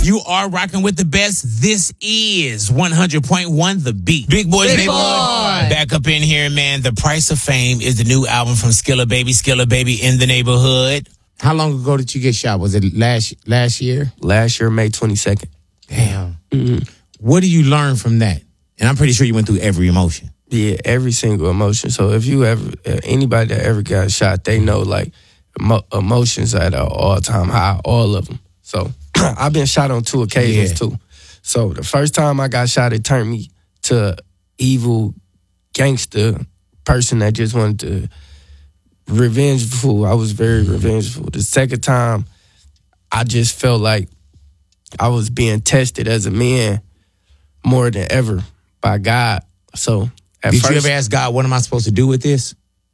You are rocking with the best. This is 100.1 The Beat. Big Boys Neighborhood. Back up in here, man. The Price of Fame is the new album from Skilla Baby in the neighborhood. How long ago did you get shot? Was it last year? Last year, May 22nd. Damn. Mm-hmm. What do you learn from that? And I'm pretty sure you went through every emotion. Yeah, every single emotion. So if you ever, anybody that ever got shot, they know like emotions at an all-time high, all of them. So I've been shot on 2 occasions too. So the first time I got shot, it turned me to evil gangster person that just wanted to revengeful. I was very revengeful. The second time, I just felt like I was being tested as a man more than ever by God. So Did you ever ask God, what am I supposed to do with this?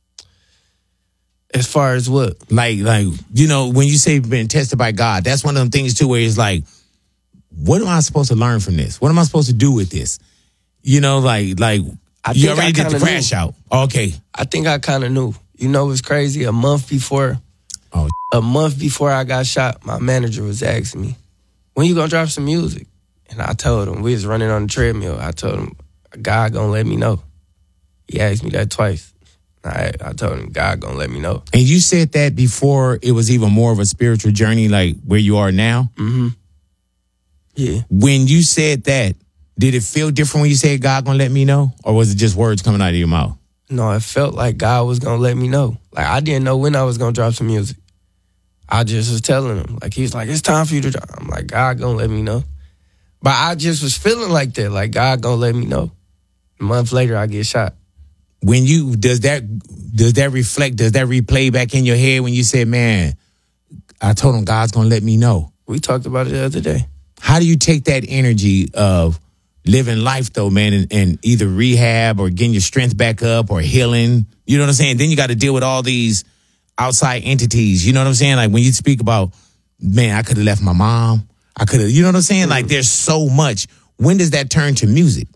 As far as what? Like, you know, when you say being tested by God, that's one of them things too where it's like, what am I supposed to learn from this? What am I supposed to do with this? You know, like you already did the crash out. Okay. I think I kind of knew. You know what's crazy? A month before I got shot, my manager was asking me, when you gonna drop some music? And I told him, we was running on the treadmill. I told him, God gonna let me know. He asked me that twice. I told him, God gonna let me know. And you said that before it was even more of a spiritual journey like where you are now? Mm-hmm. Yeah. When you said that, did it feel different when you said God gonna let me know? Or was it just words coming out of your mouth? No, it felt like God was gonna let me know. Like I didn't know when I was gonna drop some music. I just was telling him. Like he was like, it's time for you to drop. I'm like, God gonna let me know. But I just was feeling like that, like God gonna let me know. A month later, I get shot. When you, does that replay back in your head when you said, man, I told him God's gonna let me know? We talked about it the other day. How do you take that energy of living life though, man, and either rehab or getting your strength back up or healing? You know what I'm saying? Then you got to deal with all these outside entities. You know what I'm saying? Like when you speak about, man, I could have left my mom. I could have, you know what I'm saying? Like there's so much. When does that turn to music?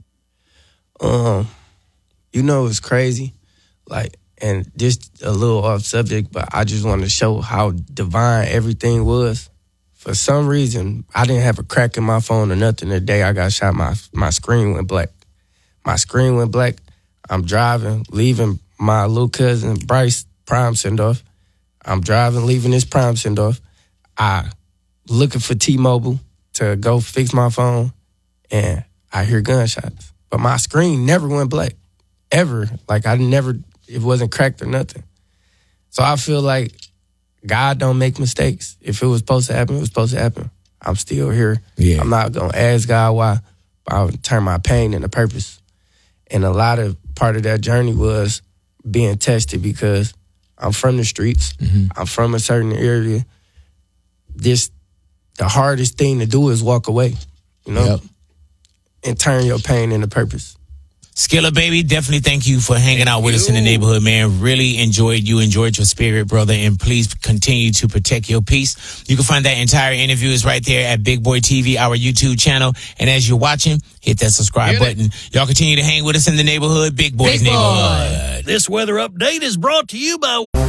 You know, it's crazy. Like, and just a little off subject, but I just want to show how divine everything was. For some reason, I didn't have a crack in my phone or nothing. The day I got shot, my screen went black. My screen went black. I'm driving, leaving my little cousin, Bryce, prom send-off. I'm driving, leaving his prom send-off. I looking for T-Mobile to go fix my phone, and I hear gunshots. But my screen never went black, ever. Like, it wasn't cracked or nothing. So I feel like God don't make mistakes. If it was supposed to happen, it was supposed to happen. I'm still here. Yeah. I'm not going to ask God why, but I'll turn my pain into purpose. And a lot of part of that journey was being tested because I'm from the streets. Mm-hmm. I'm from a certain area. The hardest thing to do is walk away, you know, and turn your pain into purpose. Skilla Baby, definitely thank you for hanging out with us in the neighborhood, man. Really enjoyed your spirit, brother, and please continue to protect your peace. You can find that entire interview is right there at Big Boy TV, our YouTube channel. And as you're watching, hit that subscribe button. Y'all continue to hang with us in the neighborhood, Big Boy's Neighborhood. This weather update is brought to you by